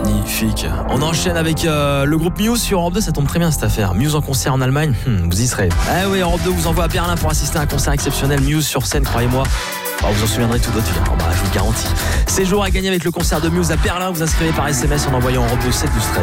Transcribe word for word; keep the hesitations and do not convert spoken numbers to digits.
Magnifique. On enchaîne avec euh, le groupe Muse sur Europe deux, ça tombe très bien cette affaire. Muse en concert en Allemagne, hmm, vous y serez. Ah oui, Europe deux vous envoie à Berlin pour assister à un concert exceptionnel. Muse sur scène, croyez-moi. Oh, vous en souviendrez tout d'autres films, oh, bah, je vous le garantis. Séjour à gagner avec le concert de Muse à Berlin. Vous inscrivez par S M S en envoyant Europe deux sept douze treize.